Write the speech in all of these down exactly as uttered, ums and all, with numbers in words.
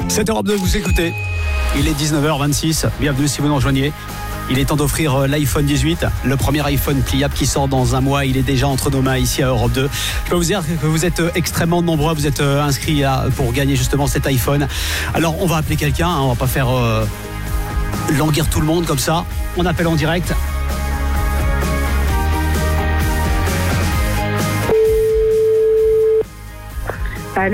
sept Europe deux, vous écoutez. Il est dix-neuf heures vingt-six. Bienvenue si vous nous rejoignez. Il est temps d'offrir l'iPhone dix-huit, le premier iPhone pliable qui sort dans un mois. Il est déjà entre nos mains ici à Europe deux. Je peux vous dire que vous êtes extrêmement nombreux. Vous êtes inscrits là pour gagner justement cet iPhone. Alors on va appeler quelqu'un. Hein, on va pas faire euh, languir tout le monde comme ça. On appelle en direct. Allô ?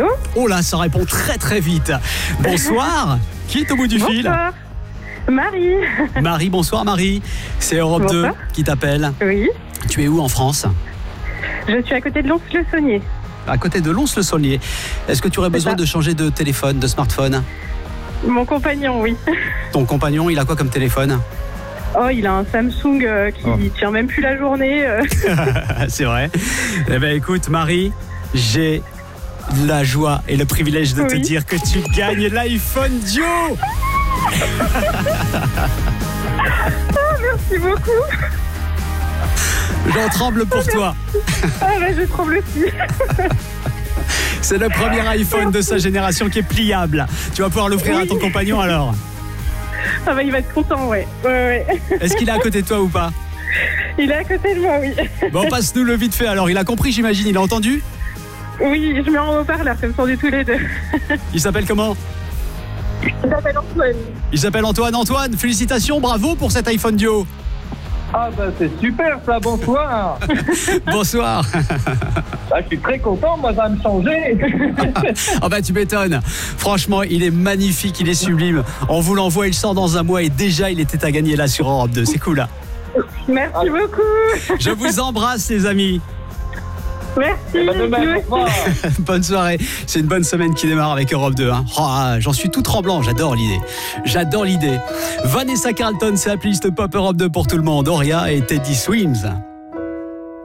Oh là, ça répond très très vite. Bonsoir. Qui est au bout du Bonsoir. fil ? Marie. Marie, bonsoir Marie. C'est Europe Bonsoir. deux qui t'appelle. Oui. Tu es où en France ? Je suis à côté de Lons-le-Saunier. À côté de Lons-le-Saunier. Est-ce que tu aurais C'est besoin ça. de changer de téléphone, de smartphone ? Mon compagnon, oui. Ton compagnon, il a quoi comme téléphone ? Oh, il a un Samsung euh, qui Oh. tient même plus la journée. euh. C'est vrai. Eh bien écoute Marie, j'ai la joie et le privilège de te Oui. dire que tu gagnes l'iPhone Duo. Merci beaucoup. J'en tremble pour toi. Ah, bah, je tremble aussi. C'est le premier iPhone de sa génération qui est pliable. Tu vas pouvoir l'offrir à ton compagnon alors. Ah, bah, il va être content, ouais. Ouais, ouais. Est-ce qu'il est à côté de toi ou pas ? Il est à côté de moi, oui. Bon, passe-nous le vite fait alors. Il a compris, j'imagine. Il a entendu ? Oui, je mets en haut-parleur, comme ça on est tous les deux. Il s'appelle comment ? Il s'appelle Antoine. Il s'appelle Antoine. Antoine, félicitations, bravo pour cet iPhone Duo. Ah bah c'est super ça, bonsoir. Bonsoir. Ah, je suis très content, moi ça va me changer. Ah bah tu m'étonnes. Franchement, il est magnifique, il est sublime. On vous l'envoie, il sort dans un mois et déjà il était à gagner là sur Europe deux. C'est cool là. Merci beaucoup. Je vous embrasse les amis. Merci. Bah, demain, au revoir. Bonne soirée. C'est une bonne semaine qui démarre avec Europe deux. Hein. Oh, ah, j'en suis tout tremblant, j'adore l'idée. J'adore l'idée. Vanessa Carlton, c'est la playlist Pop Europe deux pour tout le monde. Oria et Teddy Swims.